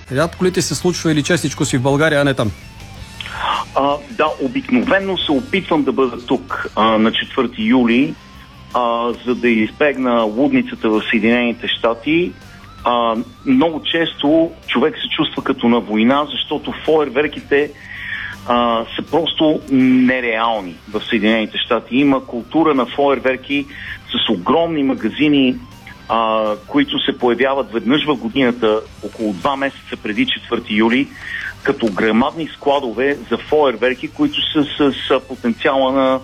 Рядко ли ти се случва или честичко си в България, а не там? Да, обикновено се опитвам да бъда тук на 4 юли, за да избегна лудницата в Съединените щати. Много често човек се чувства като на война, защото фойерверките са просто нереални в Съединените щати. Има култура на фойерверки с огромни магазини, които се появяват веднъж в годината, около 2 месеца преди 4 юли, като грамадни складове за фойерверки, които са с потенциала на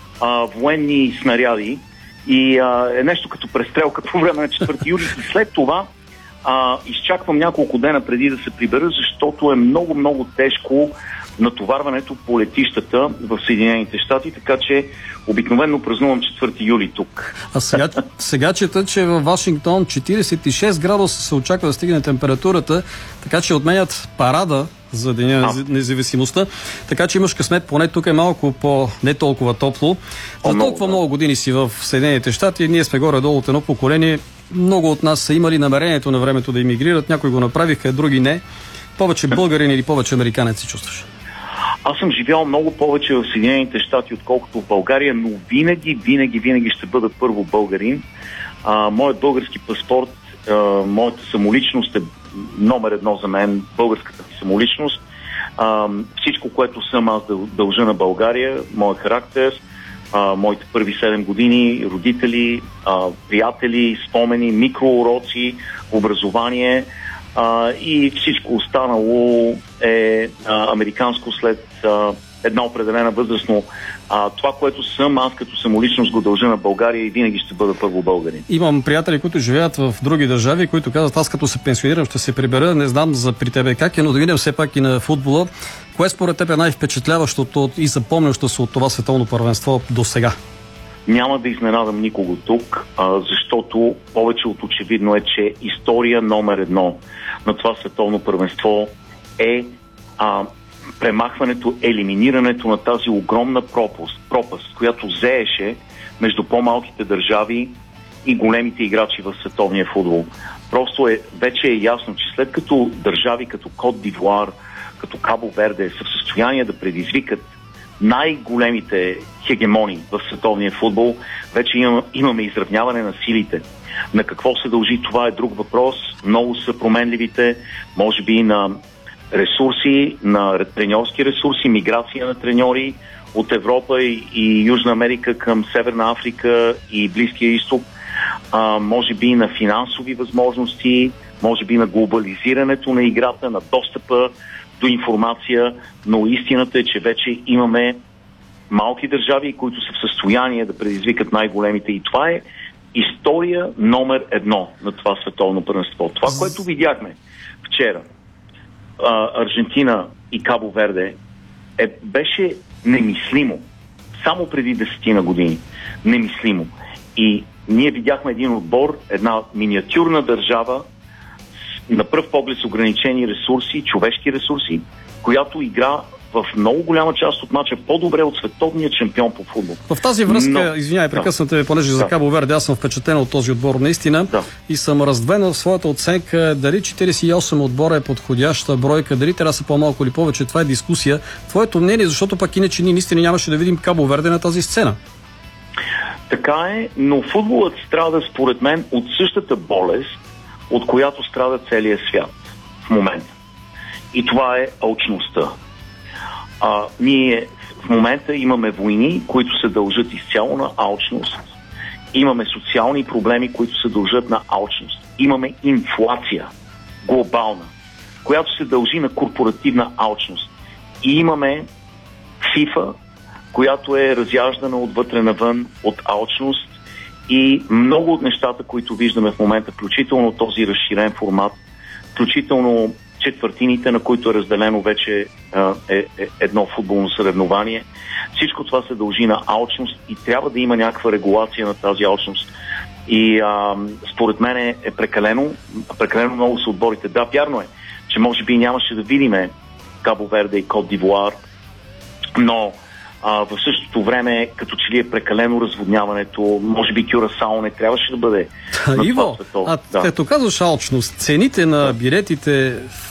военни снаряди. И е нещо като престрелка по време на 4 юли. И след това изчаквам няколко дена преди да се прибера, защото е много тежко натоварването по летищата в Съединените щати, така че обикновено празнувам 4 юли тук. А сега чета, че във Вашингтон 46 градуса се очаква да стигне температурата, така че отменят парада за Деня на независимостта, така че имаш късмет, поне тук е малко не толкова топло. За толкова много години си в Съединените щати, ние сме горе-долу от едно поколение. Много от нас са имали намерението на времето да имигрират, някои го направиха, други не. Повече българин или повече американец се чувстваш? Аз съм живял много повече в Съединените щати, отколкото в България, но винаги ще бъда първо българин. Моят български паспорт, моята самоличност е номер 1 за мен, българската самоличност. Всичко, което съм, аз дължа на България, моят характер, моите първи 7 години, родители, приятели, спомени, микроуроци, образование и всичко останало е американско след една определена възраст, но това, което съм, аз като самоличност го дължа на България и винаги ще бъда първо българин. Имам приятели, които живеят в други държави, които казват, аз като се пенсионирам ще се прибера, не знам при тебе как е, но да видим все пак и на футбола. Кое според теб е най-впечатляващото и запомнящо се от това световно първенство до сега? Няма да изненадам никого тук, защото повече от очевидно е, че история номер 1 на това световно първенство е премахването, елиминирането на тази огромна пропаст, която зееше между по-малките държави и големите играчи в световния футбол. Просто вече е ясно, че след като държави като Кот д'Ивуар, като Кабо Верде са в състояние да предизвикат най-големите хегемони в световния футбол, вече имаме изравняване на силите. На какво се дължи, това е друг въпрос. Много са променливите, може би на ресурси, на треньорски ресурси, миграция на треньори от Европа и Южна Америка към Северна Африка и Близкия изток, може би на финансови възможности, може би на глобализирането на играта, на достъпа до информация, но истината е, че вече имаме малки държави, които са в състояние да предизвикат най-големите, и това е история номер 1 на това световно първенство. Това, което видяхме вчера, Аржентина и Кабо Верде, беше немислимо. Само преди 10 години. Немислимо. И ние видяхме един отбор, една миниатюрна държава, на пръв поглед с ограничени ресурси, човешки ресурси, която игра в много голяма част от мача по-добре от световния чемпион по футбол. В тази връзка, извинявай, прекъсната ви, понеже за Кабо Верде, аз съм впечатлен от този отбор наистина и съм раздвоен в своята оценка дали 48 отбора е подходяща бройка, дали трябва да са по-малко или повече, това е дискусия. Твоето мнение, защото пък иначе ние наистина нямаше да видим Кабо Верде на тази сцена. Така е, но футболът страда според мен от същата болест, от която страда целия свят в момента. И това е алчността. Ние в момента имаме войни, които се дължат изцяло на алчност. Имаме социални проблеми, които се дължат на алчност. Имаме инфлация, глобална, която се дължи на корпоративна алчност. И имаме FIFA, която е разяждана отвътре навън от алчност, и много от нещата, които виждаме в момента, включително този разширен формат, включително четвъртините, на които е разделено вече едно футболно съревнование. Всичко това се дължи на алчност и трябва да има някаква регулация на тази алчност. И според мен е прекалено много са отборите. Да, вярно е, че може би нямаше да видиме Кабо Верде и Кот д'Ивуар, но в същото време, като че ли е прекалено разводняването, може би Кюрасао не трябваше да бъде. Иво, като казваш алчност, цените на билетите